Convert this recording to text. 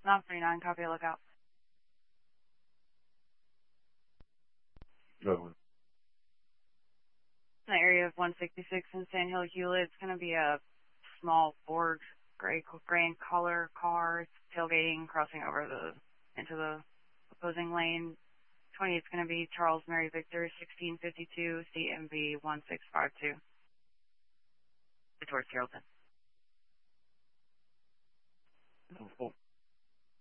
Knob 39, copy, lookout. Go. In the area of 166 in Sand Hill, Hewlett, it's going to be a small Ford gray in color car. It's tailgating, crossing over into the opposing lane. 20, it's going to be Charles Mary Victor, 1652, CMV 1652. Towards Carrollton.